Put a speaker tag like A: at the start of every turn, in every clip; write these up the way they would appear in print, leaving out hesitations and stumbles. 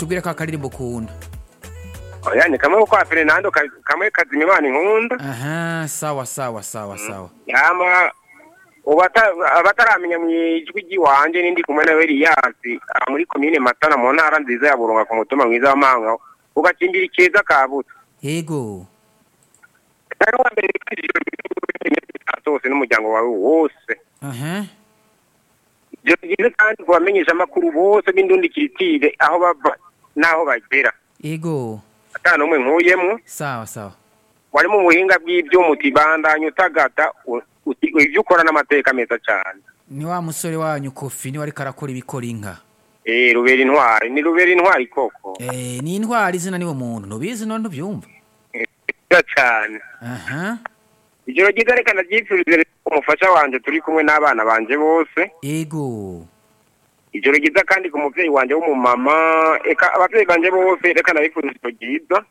A: utubwire ka karirimbo ukunda.
B: Oya ni kamwe kwa Fernando kamwe kazima Imana inkunda.
A: Aha, sawa.
B: Yama abataramenya mu ijwi ry'iwanje nindi kumwe na Elias muri commune Matana mu ntara nziza ya Burunga ku mutumba mwiza wa Manga ugacimbira ikeza kabuto.
A: Yego.
B: Ari wa mbere atose n'umuryango wawe wose.
A: Aha.
B: Jye kandi kubamenyesha amakuru bose b'indundi kiritire aho bava naho bagera.
A: Yego.
B: Atano umwe nkuyemo.
A: Sawa.
B: Wari mu buhinga bw'ibyo mutibandanye utagata ivyo ukora n'amateka meza cyane.
A: Ni wa musore wanyu Kofi ni wari karakora ibikora inka.
B: Rubera intwari ni rubera intwari koko.
A: Ni intwari izina niwo muntu nubizi none byumva.
B: Cyane.
A: Aha.
B: Ijoro ryiza reka ndaryifurize umufasha wanje turi kumwe n'abana banje bose.
A: Yego.
B: Ijoro ryiza kandi ku muvyeyi wanje w'umumama eka abavyeyi banje bose reka ndabifurize ijoro ryiza.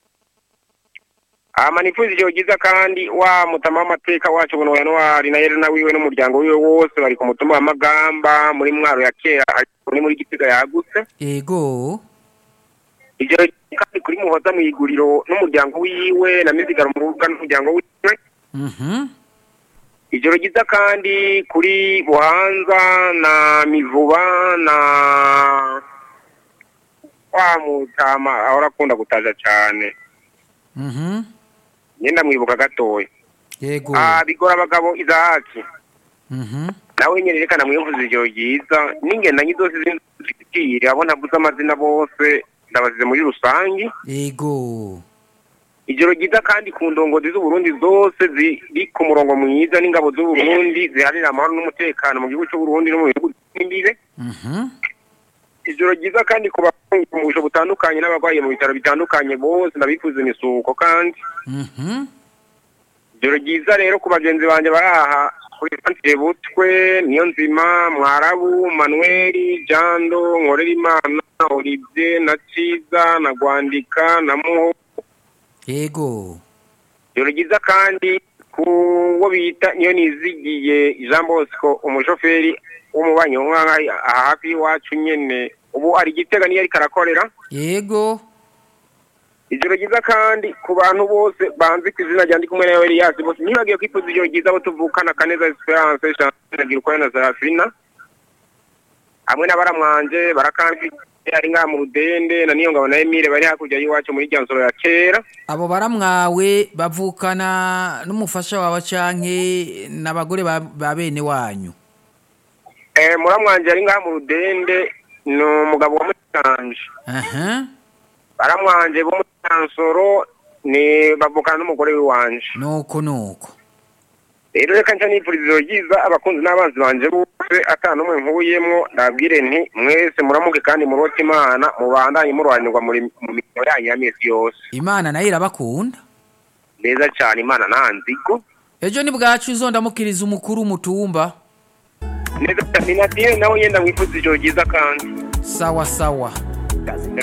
B: Manifuzi ijoro ryiza kandi wa mutama w'amateka wacu buno Januari na Yerena wiwe n'umuryango wiwe wose bari ku mutumba wa Magamba muri Mwaro ya kera ari muri Gitega yagutse.
A: Yego.
B: Ijoro kandi kuri Muhoza mu iguriro n'umuryango wiwe na Mizigaro mu rubuga n'umuryango wiwe. Ijoro ryiza kandi kuri Buhanza na Mivuba na wa mutama ahora akunda gutaja cyane. Nyenda mwibuka gatoya.
A: Yego.
B: Bigora abagabo Izaki. Nawe nyerekana mwivuze ijoro ryiza n'ingenda nyizose z'indukire abona buza amazina bose ndabazize muri rusangi.
A: Yego.
B: Ijoro ryiza kandi ku ndongozi z'u Burundi zose ziri ku murongo mwiza n'ingabo z'u Burundi ziharira amahoro n'umutekano mu gihugu cy'u Burundi no mu bihugu by'imbibe. Ijoro ryiza kandi ku bafungiye mu busho butandukanye n'abagwaye mu bitaro bitandukanye bose ndabifuza imisuko kandi. Ijoro ryiza rero ku bagenzi banje baraha kuri Santire Butwe niyo nzima Mwarabu Manuel Jando Nkorerimana Olivier na Ciza na Gwandika na Muho. Yego. Ijoro ryiza kandi kuwo bita niyo nizigiye Jean Bosco umushoferi w'umubanyi w'umwana hafi iwacu nyene ubu ari Gitega niyo ari karakorera. Yego. Ijoro ryiza kandi ku bantu bose banzi ku izina rya ndi kumwe na Elias bose nibagiye kwifuza ijoro ryiza abo tuvukana Kaneza Esperance Chantal kwa na Zarafina hamwe n'abaramwanje barakamfi ari nga mu Rudende na niyo ngabo na Emile bari hakurya y'iwacu muri Ryansoro ya kera. Abo baramwawe bavukana n'umufasha wawe canke n'abagore ba bene wanyu. Muramwanje ari nga mu Rudende no mugabo wa Mutanje. Baramwanje bo mu Ryansoro ni bavukana n'umugore w'iwanje. Nuko. Rero reka nca nifuriza ijoro ryiza abakunzi n'abanzi banje bose atanu umwe nkuyemo ndabwire nti mwese muramuke kandi murota Imana mubandanye murwanirwa mu mirimo yanyu ya misi yose. Imana nayo irabakunda. Neza cyane Imana nanziko. Ejo ni bwacu uzondamukiriza umukuru umutumba. Neza cyane Nadine nawe yenda mwifuza ijoro ryiza kandi. Sawa.